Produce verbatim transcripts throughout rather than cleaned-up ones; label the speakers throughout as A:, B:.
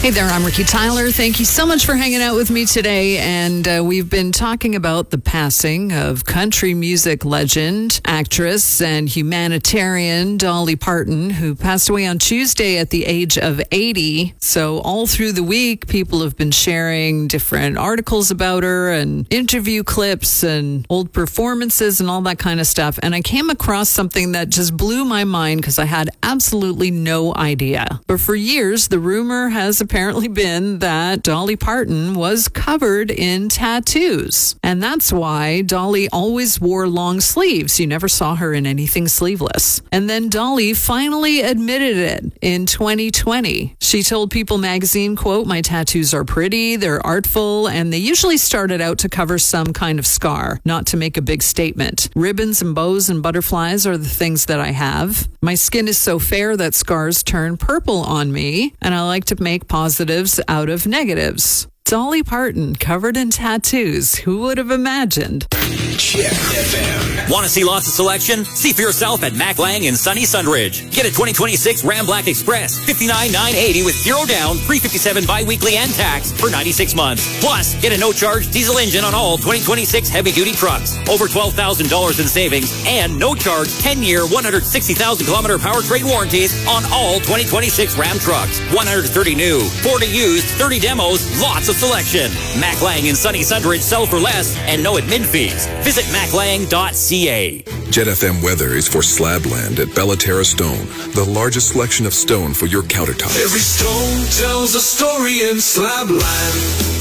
A: Hey there, I'm Ricky Tyler. Thank you so much for hanging out with me today. And uh, we've been talking about the passing of country music legend, actress, and humanitarian Dolly Parton, who passed away on Tuesday at the age of eighty. So all through the week, people have been sharing different articles about her and interview clips and old performances and all that kind of stuff. And I came across something that just blew my mind because I had absolutely no idea. But for years, the rumor has apparently been that Dolly Parton was covered in tattoos. And that's why Dolly always wore long sleeves. You never saw her in anything sleeveless. And then Dolly finally admitted it in twenty twenty. She told People magazine, quote, "My tattoos are pretty, they're artful, and they usually started out to cover some kind of scar, not to make a big statement. Ribbons and bows and butterflies are the things that I have. My skin is so fair that scars turn purple on me, and I like to make positives out of negatives." Dolly Parton covered in tattoos. Who would have imagined?
B: Check F M. Want to see lots of selection? See for yourself at Mac Lang in sunny Sunridge. Get a twenty twenty-six Ram Black Express, fifty-nine thousand nine hundred eighty with zero down, three hundred fifty-seven bi-weekly and tax for ninety-six months. Plus, get a no-charge diesel engine on all twenty twenty-six heavy-duty trucks. Over twelve thousand dollars in savings and no-charge ten-year, one hundred sixty thousand kilometer powertrain warranties on all twenty twenty-six Ram trucks. one hundred thirty new, forty used, thirty demos, lots of selection. Mac Lang in sunny Sunridge, sell for less and no admin fees. Visit mac lang dot c a.
C: Jet F M weather is for Slabland at Bellaterra Stone, the largest selection of stone for your countertops.
D: Every stone tells a story in Slabland.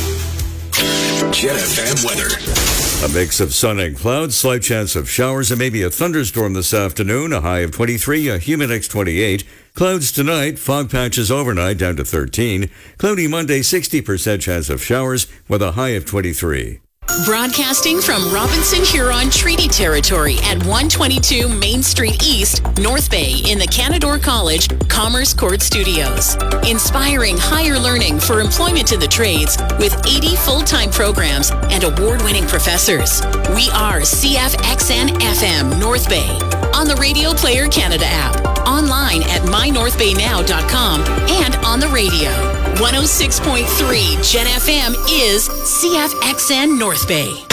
B: Jet F M weather.
E: A mix of sun and clouds, slight chance of showers and maybe a thunderstorm this afternoon. A high of twenty-three, a humid index twenty-eight. Clouds tonight, fog patches overnight down to thirteen. Cloudy Monday, sixty percent chance of showers with a high of twenty-three.
F: Broadcasting from Robinson Huron Treaty Territory at one twenty-two Main Street East, North Bay in the Canadore College Commerce Court Studios. Inspiring higher learning for employment in the trades with eighty full-time programs and award-winning professors. We are C F X N F M North Bay on the Radio Player Canada app, online at my north bay now dot com and on the radio. one oh six point three Gen F M is C F X N North Bay.